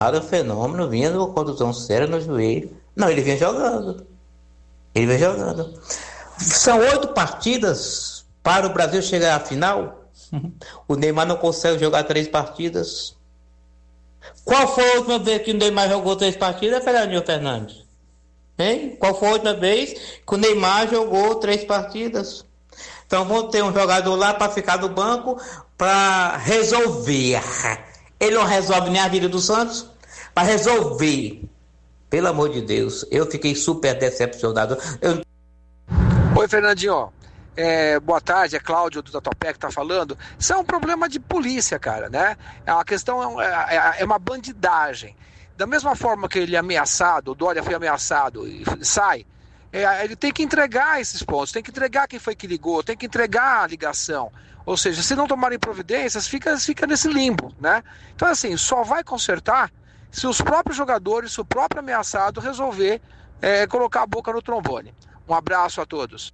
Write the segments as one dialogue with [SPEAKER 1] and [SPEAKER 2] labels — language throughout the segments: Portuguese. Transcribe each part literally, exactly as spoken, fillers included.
[SPEAKER 1] Nada fenômeno, vinha numa contusão séria no joelho. Não, ele vinha jogando. Ele vinha jogando. São oito partidas para o Brasil chegar à final. O Neymar não consegue jogar três partidas. Qual foi a última vez que o Neymar jogou três partidas, Fernandinho Fernandes? Hein? Qual foi a última vez que o Neymar jogou três partidas? Então vamos ter um jogador lá para ficar no banco para resolver. Ele não resolve nem a vida do Santos, para resolver. Pelo amor de Deus, eu fiquei super decepcionado. Eu...
[SPEAKER 2] Oi, Fernandinho. É, boa tarde, é Cláudio do Tatuapé que tá falando. Isso é um problema de polícia, cara, né? A questão é, é, é uma bandidagem. Da mesma forma que ele é ameaçado, o Dória foi ameaçado e sai, é, ele tem que entregar esses pontos, tem que entregar quem foi que ligou, tem que entregar a ligação. Ou seja, se não tomarem providências, fica, fica nesse limbo, né? Então, assim, só vai consertar se os próprios jogadores, se o próprio ameaçado resolver é, colocar a boca no trombone. Um abraço a todos.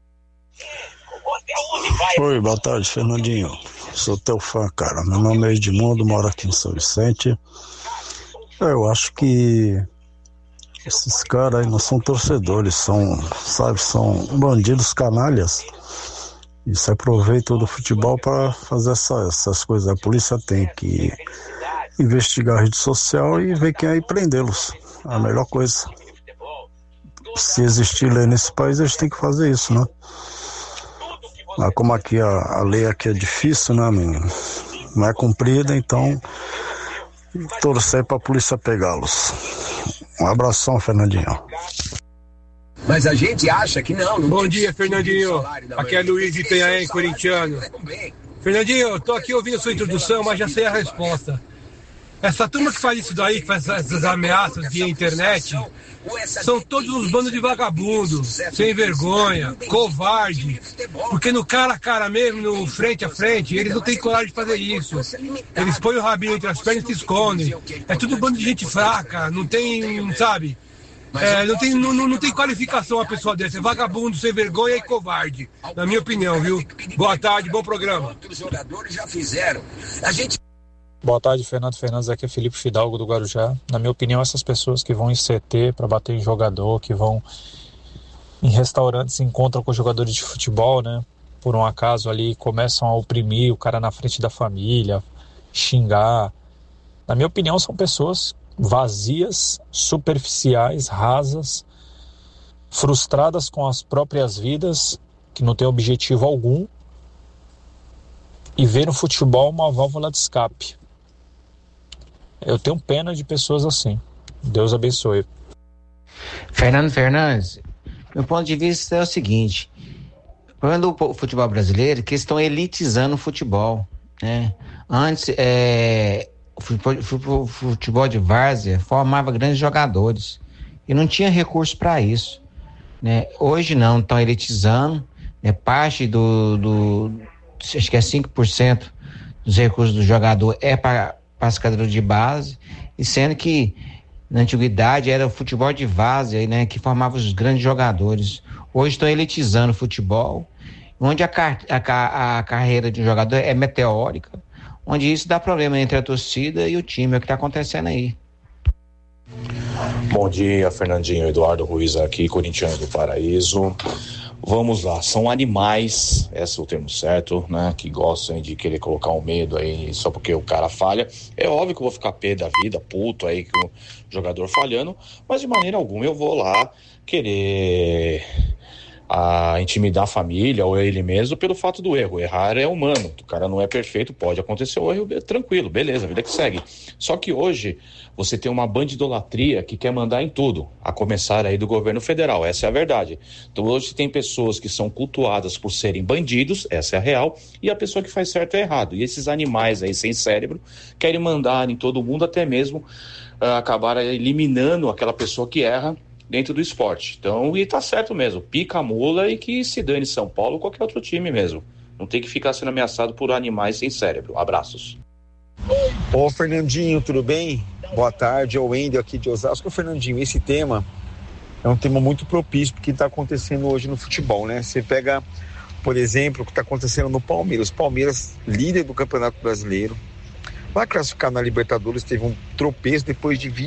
[SPEAKER 3] Oi, boa tarde, Fernandinho. Sou teu fã, cara. Meu nome é Edmundo, moro aqui em São Vicente. Eu acho que esses caras aí não são torcedores, são, sabe, são bandidos canalhas. E se aproveitam do futebol para fazer essa, essas coisas. A polícia tem que investigar a rede social e ver quem é e prendê-los. É a melhor coisa. Se existir lei nesse país, eles têm que fazer isso, né? Mas como aqui a, a lei aqui é difícil, né, menino? Não é cumprida, então torcer para a polícia pegá-los. Um abração, Fernandinho.
[SPEAKER 4] Mas a gente acha que não. não
[SPEAKER 5] Bom dia, Fernandinho. Aqui é Luiz de Itanhaém, corintiano. Fernandinho, eu tô aqui ouvindo a sua introdução, mas já sei a resposta. Essa turma que faz isso daí, que faz essas ameaças via internet, são todos uns bandos de vagabundos, sem vergonha, covarde, porque no cara a cara mesmo, no frente a frente, eles não têm coragem de fazer isso. Eles põem o rabinho entre as pernas e se escondem. É tudo bando de gente fraca, não tem, sabe, é, não, tem, não, não tem qualificação a pessoa dessa, é vagabundo, sem vergonha e covarde, na minha opinião, viu? Boa tarde, bom programa.
[SPEAKER 4] Os jogadores já fizeram. A gente
[SPEAKER 6] Boa tarde, Fernando Fernandes, aqui é Felipe Fidalgo do Guarujá. Na minha opinião, essas pessoas que vão em C T para bater em jogador, que vão em restaurantes, se encontram com jogadores de futebol, né? Por um acaso ali começam a oprimir o cara na frente da família, xingar. Na minha opinião, são pessoas vazias, superficiais, rasas, frustradas com as próprias vidas, que não têm objetivo algum, e vê no futebol uma válvula de escape. Eu tenho pena de pessoas assim. Deus abençoe.
[SPEAKER 7] Fernando Fernandes, meu ponto de vista é o seguinte: quando o futebol brasileiro, que estão elitizando o futebol, né? Antes, é, o futebol, o futebol de várzea formava grandes jogadores e não tinha recurso para isso, né? Hoje não, estão elitizando, né? Parte do, do acho que é cinco por cento dos recursos do jogador é para as cadeiras de base, e sendo que na antiguidade era o futebol de várzea, né, que formava os grandes jogadores. Hoje estão elitizando o futebol, onde a, car- a, a carreira de um jogador é meteórica, onde isso dá problema entre a torcida e o time, é o que está acontecendo aí.
[SPEAKER 8] Bom dia, Fernandinho. Eduardo Ruiz aqui, corintiano do Paraíso. Vamos lá, são animais, esse é o termo certo, né, que gostam de querer colocar um medo aí só porque o cara falha. É óbvio que eu vou ficar pé da vida, puto aí com o jogador falhando, mas de maneira alguma eu vou lá querer a intimidar a família ou ele mesmo pelo fato do erro. Errar é humano, o cara não é perfeito, pode acontecer o erro, tranquilo, beleza, a vida que segue. Só que hoje você tem uma bandidolatria que quer mandar em tudo, a começar aí do governo federal, essa é a verdade. Então hoje tem pessoas que são cultuadas por serem bandidos, essa é a real, e a pessoa que faz certo é errado. E esses animais aí sem cérebro querem mandar em todo mundo, até mesmo uh, acabar eliminando aquela pessoa que erra dentro do esporte. Então, e tá certo mesmo, pica a mula e que se dane São Paulo ou qualquer outro time mesmo. Não tem que ficar sendo ameaçado por animais sem cérebro. Abraços.
[SPEAKER 9] Ô Fernandinho, tudo bem? Boa tarde, é o Wendel aqui de Osasco. Fernandinho, esse tema é um tema muito propício porque está acontecendo hoje no futebol, né? Você pega, por exemplo, o que está acontecendo no Palmeiras. Palmeiras, líder do Campeonato Brasileiro, para classificar na Libertadores teve um tropeço depois de